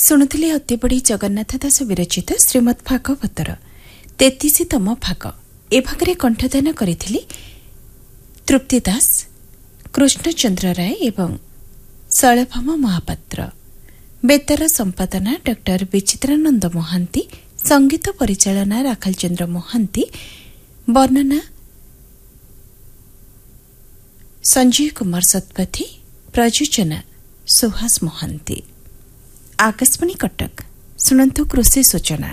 ଶୁଣୁଥିଲେ ଅତିବଡ଼ି ଜଗନ୍ନାଥ ଦାସ ବିରଚିତ ଶ୍ରୀମଦ୍ ଭାଗବତର 33ତମ ଭାଗ। ଏ ଭାଗରେ କଣ୍ଠଦାନ କରିଥିଲେ ତୃପ୍ତି ଦାସ, କୃଷ୍ଣଚନ୍ଦ୍ର ରାୟ ଏବଂ ଶୈଳଭାମ ମହାପାତ୍ର। ବେତାର ସମ୍ପାଦନା ଡକ୍ଟର ବିଚିତ୍ରାନନ୍ଦ ମହାନ୍ତି, ସଙ୍ଗୀତ ପରିଚାଳନା ରାଖଲ ଚନ୍ଦ୍ର ମହାନ୍ତି, ବର୍ଣ୍ଣନା ସଞ୍ଜୟ କୁମାର ଶତପଥୀ, ପ୍ରଯୋଜନା ସୁହାସ ମହାନ୍ତି। आकाशवाणी कटक सुनंतु कृषि सूचना।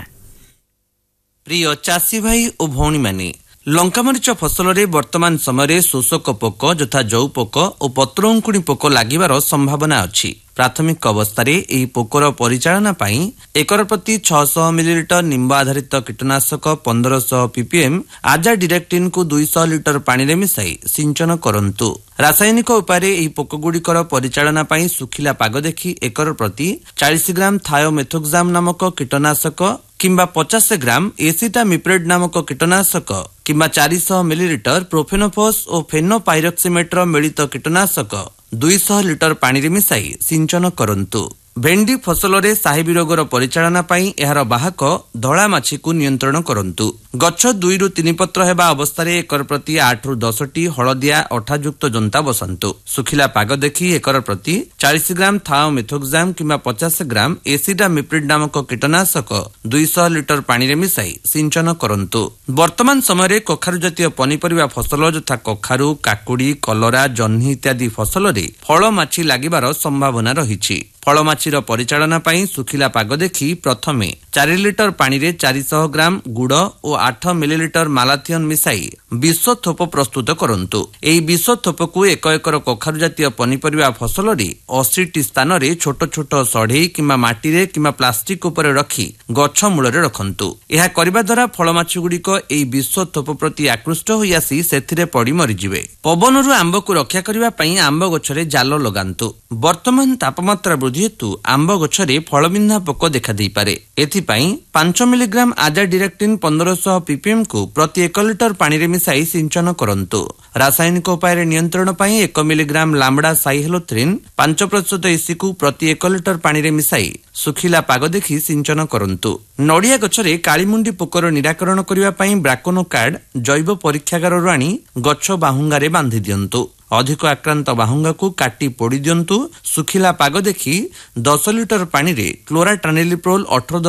प्रिय चाषी भाई और भौणी माने लंकामरीच फसल रे वर्तमान समय शोषक पोक यथा जौ पोक और पत्रअंकुणी पोक लागिबार संभावना अछि। प्राथमिक अवस्था एही पोकर परिचालना पाई एकर प्रति 600 मिलीलीटर निम्ब आधारित कीटनाशक 1500 ppm आजा डिरेक्टिन को 200 लिटर पानी रे मिसाई सिंचन करंतु। रासायनिक उपाय एही पोकगुड़िकर परिचालना पाई सुखिला पाग देखि एकर प्रति 40 ग्राम थायोमेथोक्साम नामक कीटनाशक किंबा 50 ग्राम एसिटामिप्रेड नामक कीटनाशक किंबा 400 मिलीलीटर प्रोफेनोफॉस और फेनोपाइरक्सीमेटर मिलित कीटनाशक 200 लिटर पानी रे मिसाई सिंचन करंतु। भेंडी फसल रे साहिबी रोगर परिचालना पाई एहार बाहक धला माछी को नियंत्रण करंतु। गछ 2 रु 3 पत्र हेबा अवस्था रे एकर प्रति 8 रु 10 टी हळदिया अठायुक्त जंता बसंतु। सुखिला पाग देखि एकर प्रति 40 ग्राम थायोमेथोक्साम किंबा 50 ग्राम एसिटामिप्रिड नामक कीटनाशक 200 लिटर पानी रे मिसाई सिंचन करंतु। वर्तमान समय रे कखारु जातीय पनिपरिबा फसल यथा कखारु, काकुडी, कलरा, जह्नी इत्यादि फसल रे फळ माछी लागिबार संभावना रहिछि। फलमाछीर परिचालना पाई सुखिला पाग देखि प्रथमे 4 लिटर पानी रे 400 ग्राम गुड़ और 8 मिलीलीटर मालाथियन मिसाई विष थोप प्रस्तुत करंतु। एही विष थोप को एक एकर कखारु जातीय पनिपरिबा फसल रे 80 टी स्थान रे छोट छोट सढ़ई किंबा माटी रे किंबा प्लास्टिक ऊपर रखी गछ मूल रे रखंतु। एहा करबा द्वारा फलमाछी गुड़िक एही विष थोप प्रति आकृष्ट होई आसी सेथिरे पड़ी मरि जिवे। पवनरु आंब को रक्षा करिबा पई आंब गछरे जाल लगांतु। वर्तमान तापमात्रा हेतु आंब गछरे फलबिंधा पोक देखा देई पारे। एथिपाई 5 मिलीग्राम आजा डिरेक्टिन 1500 ppm को प्रति 1 लिटर पानी रे मिसाई सिंचन करंतु। रासायनिक उपाय नियंत्रण पाई 1 मिलीग्राम लाम्बडा साइहेलोथ्रिन 5% इसी को प्रति 1 लिटर पानी रे मिसाई सुखिला पाग देखि सिंचन करंतु। नड़िया गछरे कालीमुंडी पोकर निराकरण करिबा पई ब्राकोनोकार्ड जैव परीक्षागार आनी गछ बाहुंगारे बांधि दियंतु। अधिक आक्रांत बाहुंगा को काटी पोड़ी दियंतु। सुखिला पाग देखि 10 लिटर पानी रे क्लोराट्रानिलिप्रोल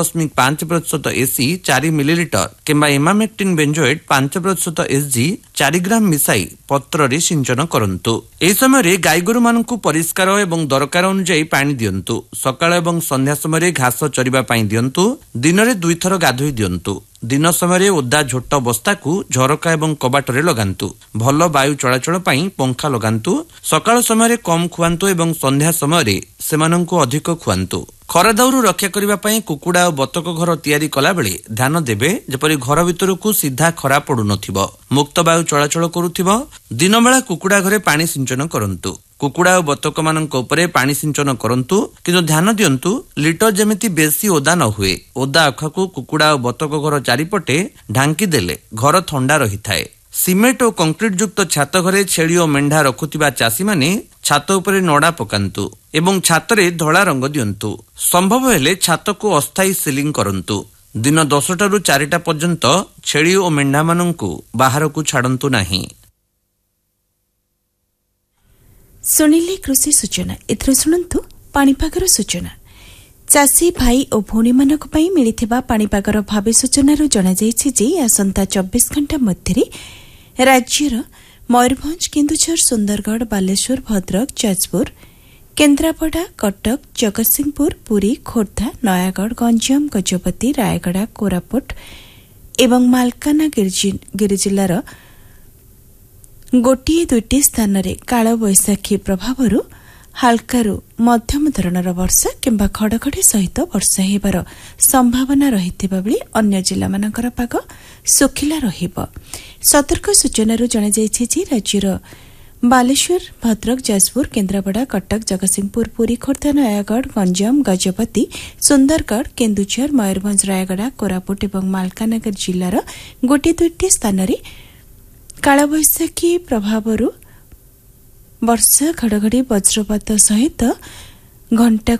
18.5% एसी 4 मिलीलीटर किंबा इमामेक्टिन बेंजोएट 5% एसजी 4 ग्राम मिसाई पत्र रे सिंचन करंतु। एही समय रे गाईगोरु मानकु परिष्कार एवं दरकार अनुसार पानी दियंतु। सकाळ एवं संध्या समय रे घास चरिबा पई दियंतु। दिन रे 2 थर गाधोई दियंतु। दिन समय ओदा झोट बस्ता को झरका एवं कबाटरे लगांतु। भल वायु चलाचल पई पंखा लगांतु। सकाळ समय कम खुआंतु एवं संध्या समय सेमानंकु अधिक खुआंतु। खरा दाउरु रक्षा करिबा पई कुकुडा और बतक घर तयारी कला बेले ध्यान देबे जेपरि घर भितरकु सीधा खरा पडु नथिबो, मुक्त वायु चलाचल करूथिबो। दिन बेला कुकुडा घरे पानी सिंचन करंतु। कुकुडा और बतक मानक उपरे पानी सिंचन करंतु, किंतु ध्यान दियंतु लिटर जेमिति बेसी ओदा न हुए। ओदा अखा को कुकुडा और बतक घर चारिपटे ढांकी देले घर ठंडा रहिथाए। सिमेंट और कंक्रीट युक्त छात घरे छेली और मेंढा रखुथिबा चासी माने छात उपरे नडा पकांतु एवं छातरे धला रंग दियंतु। संभव हेले छात को अस्थायी सीलिंग करंतु। दिन 10टा रु 4टा पर्यंत छेली और मेंढा मानंकु बाहर को छाडंतु नाही। सुनिले कृषि सूचना। एथरो सुनंतु पाणीपागर सूचना। चाषी भाई और भौणी मानक पई मिलिथिबा पाणीपागर भावी सूचनारू जणा जायछि जे आसंता 24 घंटा मध्यरे राज्यर मयूरभंज, केन्दुझर, सुंदरगढ़, बालेश्वर, भद्रक, जाजपुर, केन्द्रापड़ा, कटक, जगतसिंहपुर, पुरी, खोर्धा, नयागढ़, गंजाम, गजपति, रायगड़ा, कोरापुट एवं मालकानगिरि जिल्लार गोटिए 2टी स्थान रे काल बैशाखी प्रभावरू हालकारु मध्यम धरणर वर्षा किंबा घड़घड़ी सहित वर्षा हेबार संभावना रहिथिबा बेले अन्य जिल्ला मानकर पाग सुखिला रहिबो। सतर्क सूचनारू जणा जायछि जे राज्यर बालेश्वर, भद्रक, जाजपुर, केन्द्रापड़ा, कटक, जगतसिंहपुर, पुरी, खोर्धा, नयागढ़, गंजाम, गजपति, सुंदरगढ़, केन्दुझर, मयूरभंज, रायगड़ा, कोरापुट एवं मालकानगिरि जिल्लार गोटे 2टी स्थान रे कालबैशाखी प्रभावरू वर्षा, घड़घड़ी, वज्रपात सहित घंटा